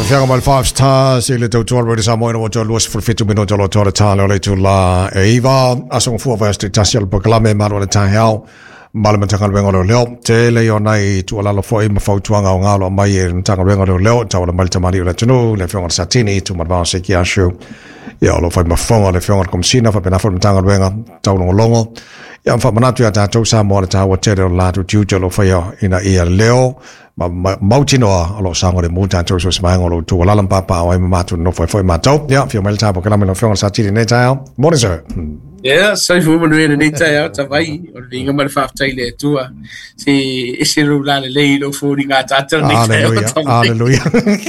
fianga mal 5 stars ile to tour sa mo no to los for 5 minutos lo to tale le to la eva asong fu va sti tasial proclame malo le tahao malama tanga wenga lo leo te le ona I to la lo foi ma fo tuanga ngalo mai e tanga wenga lo leo ta la malta mari le tunu le fianga satini to ma va se ki asho ya lo foi ma fo le fianga kom sina fa pena fo tanga wenga ta lo longo ya fa manatu ya ta to sa mo ta wa te la to ju lo fa ya ina ia leo mautino alo sango de muta to so smango lo to la lampa pa wa ma to no foi ma to ya fi mal ta porque la me lo fianga satini ne ta morning sir. Yeah, so fu mo no ni ta ta vai o ringa mal fa ta ile tua si isiru la le lo fu ringa ta ta ni hallelujah